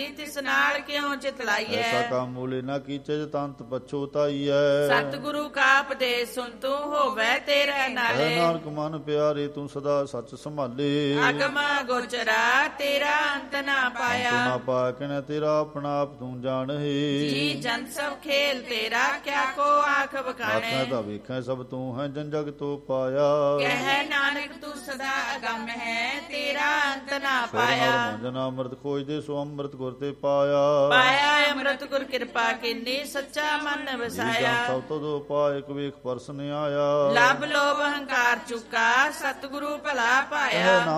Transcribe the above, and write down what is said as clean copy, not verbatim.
ਤਿਸ ਨਾਲ ਕਿਉ ਚਿਤ ਲਾਈਐ। ਐਸਾ ਕੰਮ ਮੂਲੇ ਨਾ ਕੀਚੇ ਜਤੰਤ ਪਛੋਤਾਈਐ। ਸਤਿਗੁਰੂ ਕਾ ਉਪਦੇਸ਼ ਸੁਣ ਤੂੰ ਹੋਵੈ ਤੇਰੇ ਨਾਲੇ। ਨਾਨਕ ਮਨ ਪਿਆਰੇ ਤੂੰ ਸਦਾ ਸੱਚ ਸੰਭਾਲੇ। ਅਗਮ ਗੋਚਰਾ ਤੇਰਾ ਅੰਤ ਨਾ ਪਾਇਆ। ਨਾ ਪਾ ਕਿਨੇ ਤੇਰਾ ਆਪਣਾ ਆਪ ਤੂੰ ਜਾਣਹਿ। ਜੀ ਜਨ ਸਭ ਖੇਲ ਤੇਰਾ ਕਿਆ ਕੋ ਆਖ ਬਖਾਣੇ। ਆਖਾਂ ਤਾਂ ਵੇਖਾਂ ਸਭ ਤੂੰ ਹੈ ਜਨ ਜਗ ਤੋਂ ਪਾਇਆ। ਕਹਿ ਨਾਨਕ ਤੂੰ ਸਦਾ ਅਗੰਮ ਹੈ ਤੇਰਾ ਅੰਤ ਨਾ ਪਾਇਆ। ਜਨਾ ਅੰਮ੍ਰਿਤ ਖੋਜਦੇ ਸੋ ਅੰਮ੍ਰਿਤ ਗੁਰ ਤੇ ਪਾਇਆ। ਪਾਇਆ ਅੰਮ੍ਰਿਤ ਗੁਰ ਕਿਰਪਾ ਕਿੰਨੀ ਸੱਚਾ ਮਨ ਵਸਾਇਆ। ਸਭ ਤੋਂ ਦੋ ਪਾਇ ਇੱਕ ਵੇਖ ਪਰਸ ਨੇ ਆਇਆ। ਲਭ ਲੋਭ ਹੰਕਾਰ ਚੁਕਾ ਸਤਿਗੁਰੂ ਭਲਾ ਪਾਇਆ।